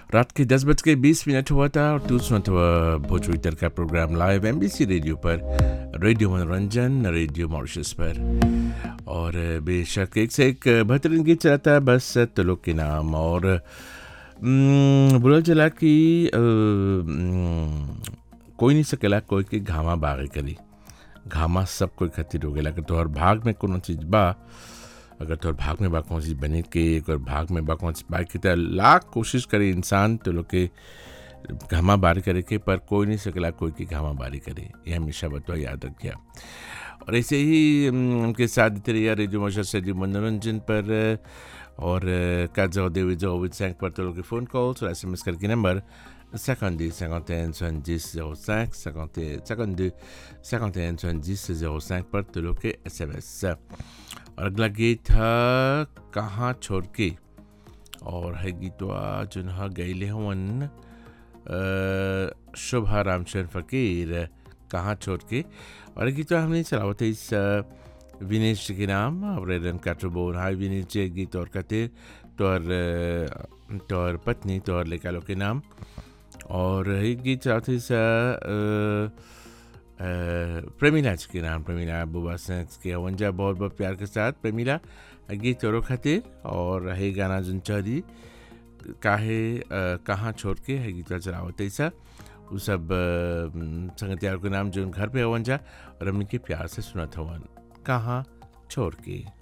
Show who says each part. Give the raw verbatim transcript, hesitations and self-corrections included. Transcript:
Speaker 1: रात के दस बज के बीस मिनट हुआ था और तू सुना था भोजपुरी तड़का प्रोग्राम लाइव एमबीसी रेडियो पर, रेडियो मनोरंजन, रेडियो मॉरिशस पर। और बेशक एक से एक बेहतरीन गीत चलाता है बस तो लोग के नाम। और बुला चला कि कोई नहीं सकेला कोई के घामा बागे करी, घामा सब कोई खातिर हो गया। अगर तोहर भाग में कोनो चीज़ बा, अगर तोहर भाग में बा कौन चीज़ बने के, अगर भाग में बा कौन चीज़ बाइक की तरह लाख कोशिश करे इंसान तो लोग के घामा बारी करे के, पर कोई नहीं सकेला कोई की घामा बारी करे। ये हमेशा बतवा याद रखिया। और ऐसे ही उनके साथ देते रहिए रेडियो मॉरिशस रेडियो मनोरंजन पर। और काजो देवी जो विद सैंक पर तो लोग के फ़ोन कॉल्स और एस एम एस करके number cinquante-deux cinquante et un soixante-dix zéro cinq cinquante-deux cinquante et un soixante-dix zéro cinq पर तो लोग के एस एम एस। और अगला गीत है कहाँ छोड़ के, और है गीतवा जो है गैले हवन शोभा रामचंद्र फकीर, कहाँ छोड़ के। और गीतवा हमने चलावत है इस विनेश के नाम और रन काटोबोर। हाय विनेश जी, गीत और खातिर तोर तोर पत्नी तोर लेका लो के नाम। और एक गीत चलावत है इस प्रेमिला के नाम, प्रेमिला बुबा सेंस के अवंजा बहुत बहुत प्यार के साथ प्रेमिला गीत और खातिर। और है गाना जुन चौधरी काहे कहाँ छोड़ के है गीत चलावत ऐसा वो सब संगतियार के नाम जो घर पे अवंजा और हमने के प्यार से सुना था वन कहाँ छोड़ के।